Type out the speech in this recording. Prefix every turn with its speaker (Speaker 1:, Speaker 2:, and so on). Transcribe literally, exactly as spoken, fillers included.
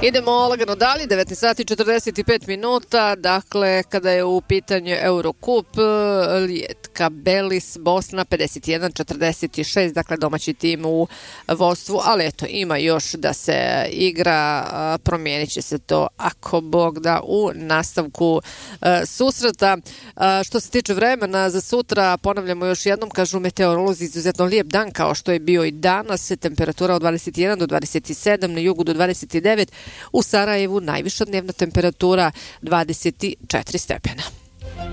Speaker 1: Idemo lagano dalje, devetnaest sati četrdeset pet minuta, dakle kada je u pitanju Eurocup, Lijetka Belis, Bosna pedeset jedan četrdeset šest, dakle domaći tim u vodstvu, ali eto ima još da se igra, promijenit će se to ako Bog da u nastavku susreta. Što se tiče vremena za sutra, ponavljamo još jednom, kažu meteorolozi, izuzetno lijep dan kao što je bio i danas, temperatura od dvadeset jedan do dvadeset sedam, na jugu do dvadeset devet, u Sarajevu najviša dnevna temperatura dvadeset četiri stepena.